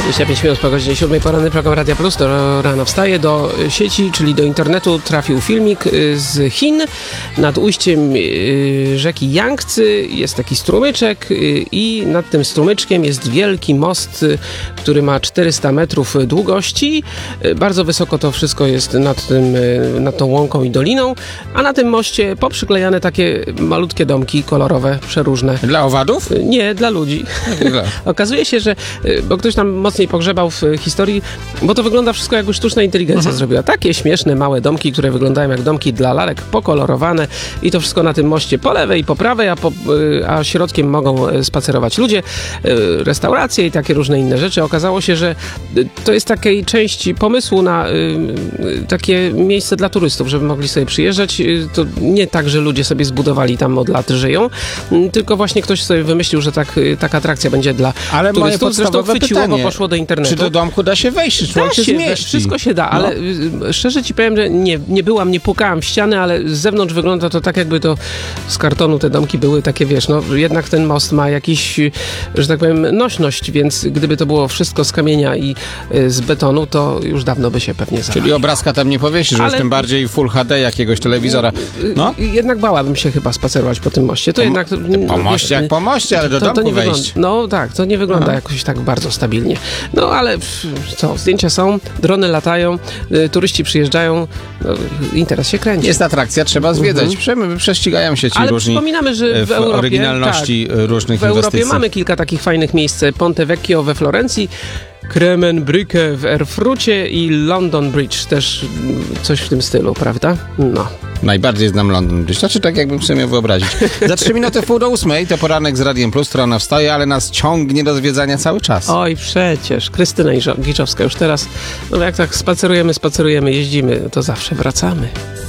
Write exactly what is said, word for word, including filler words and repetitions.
dwadzieścia pięć minut po godzinie siódmej, poranny program Radia Plus, to rano wstaje. Do sieci, czyli do internetu trafił filmik z Chin. Nad ujściem rzeki Jangtzy jest taki strumyczek i nad tym strumyczkiem jest wielki most, który ma czterysta metrów długości. Bardzo wysoko to wszystko jest nad, tym, nad tą łąką i doliną, a na tym moście poprzyklejane takie malutkie domki kolorowe, przeróżne. Dla owadów? Nie, dla ludzi. Dla. Okazuje się, że bo ktoś tam mocniej pogrzebał w historii, bo to wygląda wszystko jakby sztuczna inteligencja mhm. zrobiła. Takie śmieszne, małe domki, które wyglądają jak domki dla lalek, pokolorowane i to wszystko na tym moście po lewej i po prawej, a, po, a środkiem mogą spacerować ludzie, restauracje i takie różne inne rzeczy. Okazało się, że to jest takiej części pomysłu na takie miejsce dla turystów, żeby mogli sobie przyjeżdżać. To nie tak, że ludzie sobie zbudowali tam od lat żyją, tylko właśnie ktoś sobie wymyślił, że tak, taka atrakcja będzie dla ale turystów. Zresztą chwyciło, bo poszło do internetu. Czy do domku da się wejść? Czy człowiek się zmieści? Wszystko się da, ale no. szczerze ci powiem, że nie, nie byłam, nie pukałam w ściany, ale z zewnątrz wygląda to tak, jakby to z kartonu te domki były takie, wiesz, no jednak ten most ma jakiś, że tak powiem, nośność, więc gdyby to było wszystko z kamienia i z betonu, to już dawno by się pewnie zawaliło. Czyli obrazka tam nie powiesisz, ale... już tym bardziej Full H D jakiegoś telewizora. No? Jednak bałabym się chyba spacerować po tym moście. To po, jednak... Po moście jak po moście, ale do to, domku to nie wejść. Wygląda, no tak, to nie wygląda Aha. jakoś tak bardzo stabilnie. No ale co, zdjęcia są, drony latają, y, turyści przyjeżdżają, no, interes się kręci. Jest atrakcja, trzeba zwiedzać. Mhm. Prześcigają się ci ale różni przypominamy, że w, w Europie, oryginalności tak, różnych w Europie inwestycji. mamy kilka takich fajnych miejsc. Ponte Vecchio we Florencji, Kremenbrücke w Erfurcie i London Bridge. Też coś w tym stylu, prawda? No. Najbardziej znam London Bridge. Znaczy tak, jakbym sobie miał wyobrazić. Za trzy minuty wpół do ósmej to poranek z Radiem Plus, która wstaje, ale nas ciągnie do zwiedzania cały czas. Oj, przecież. Krystyna Giczowska już teraz, no jak tak spacerujemy, spacerujemy, jeździmy, to zawsze wracamy.